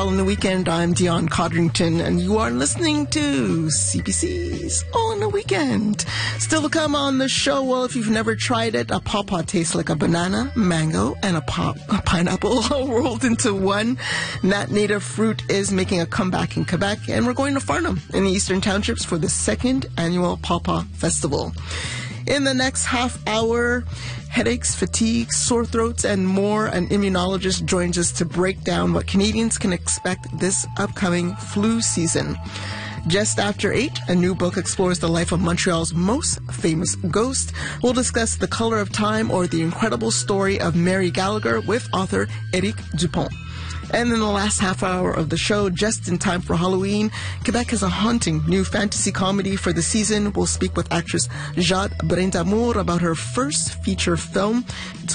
All in the Weekend. I'm Dion Codrington, and you are listening to CBC's All in the Weekend. Still to come on the show, well, if you've never tried it, a pawpaw tastes like a banana, mango, and a pineapple all rolled into one. That native fruit is making a comeback in Quebec, and we're going to Farnham in the Eastern Townships for the second annual Pawpaw Festival. In the next half hour, headaches, fatigue, sore throats, and more. An immunologist joins us to break down what Canadians can expect this upcoming flu season. Just after 8, a new book explores the life of Montreal's most famous ghost. We'll discuss The Color of Time, or the incredible story of Mary Gallagher, with author Éric Dupont. And in the last half hour of the show, just in time for Halloween, Quebec has a haunting new fantasy comedy for the season. We'll speak with actress Jade Brindamour about her first feature film. It's